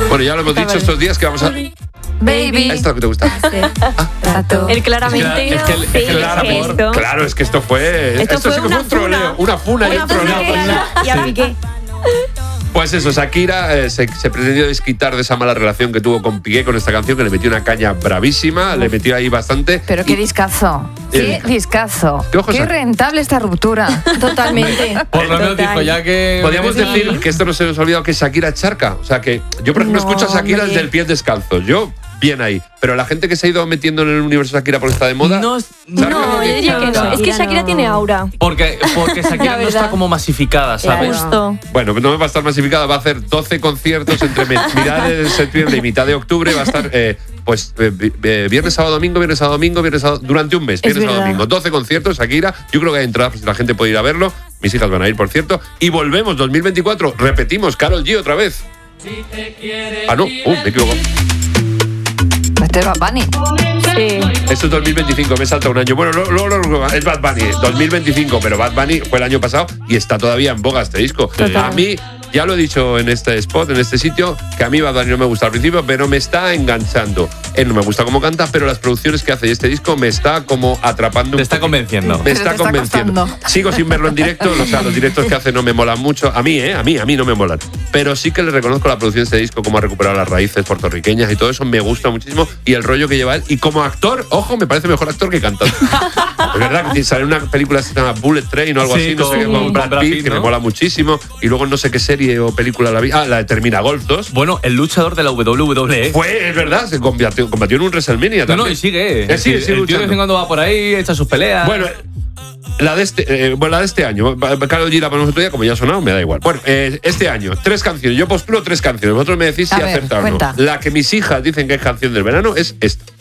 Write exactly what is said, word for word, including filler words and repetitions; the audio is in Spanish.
Bueno, ya lo hemos dicho estos días que vamos a... Baby. Esto es lo que te gusta. Ah. El claramente. Es que el, es que el Sí, amor. esto. Claro, es que esto fue... Esto Esto, fue sí que una fue un troleo. funa. Una funa y Una un troleo. funa y a Piqué. Pues eso, Shakira eh, se, se pretendió desquitar de esa mala relación que tuvo con Piqué con esta canción, que le metió una caña bravísima, le metió ahí bastante. Pero qué y- discazo. Eh, Qué discazo. ¿Qué ojos Qué hay? rentable esta ruptura. Totalmente. Por lo menos Total. dijo, ya que. Podríamos Sí. decir que esto no se nos ha olvidado que Shakira es charca. O sea que yo, por ejemplo, No, escucho a Shakira hombre. desde el pie descalzo. Yo, bien ahí. Pero la gente que se ha ido metiendo en el universo Shakira por estar de moda. No, ¿sabes No, lo que yo te diría digo? que no. Es que Shakira Shakira no. tiene aura. Porque, porque Shakira La no está verdad. como masificada, ¿sabes? Justo. Bueno, no va a estar masificada, va a hacer doce conciertos entre me- mitad de septiembre y mitad de octubre. Va a estar, eh, pues, eh, vi- eh, viernes, sábado, domingo, viernes, sábado, domingo, viernes, sábado, durante un mes, viernes, sábado, verdad. domingo. doce conciertos, Shakira. Yo creo que hay entradas, pues, la gente puede ir a verlo. Mis hijas van a ir, por cierto. Y volvemos, dos mil veinticuatro. Repetimos, Karol G otra vez. Ah, no, uh, me equivoco. Este es Bad Bunny. Sí. Esto es dos mil veinticinco, me salta un año. Bueno, lo- lo- lo- es Bad Bunny, dos mil veinticinco, pero Bad Bunny fue el año pasado y está todavía en boga este disco. Total. A mí, ya lo he dicho en este spot, en este sitio, que a mí Bad Bunny no me gusta al principio, pero me está enganchando. Él no me gusta cómo canta, pero las producciones que hace y este disco me está como atrapando. Te un está poquito. convenciendo. Me Pero está te está convenciendo. costando. Sigo sin verlo en directo, o sea, los directos que hace no me molan mucho. A mí, ¿eh? A mí, a mí no me molan. Pero sí que le reconozco la producción de este disco, cómo ha recuperado las raíces puertorriqueñas y todo eso me gusta muchísimo. Y el rollo que lleva él. Y como actor, ojo, me parece mejor actor que cantante. Es verdad que sale una película que se llama Bullet Train o algo Sí, así, no sé con- qué, con con Brad Brad Pitt, Pitt, que me ¿no? mola muchísimo. Y luego no sé qué serie o película la vi. Ah, la de Termina Golf dos. Bueno, el luchador de la W W E. Fue, es verdad, se combatió, combatió en un WrestleMania No, también. no, y sigue. Eh, sigue, el sigue tío de vez luchando. en cuando va por ahí, echa sus peleas. Bueno, la de este, eh, bueno, la de este año. Karol G la ponemos otro día, como ya ha sonado, me da igual. Bueno, eh, este año, tres canciones. Yo postulo tres canciones. Vosotros me decís A si ver, acertar o no. cuenta. La que mis hijas dicen que es canción del verano es esta.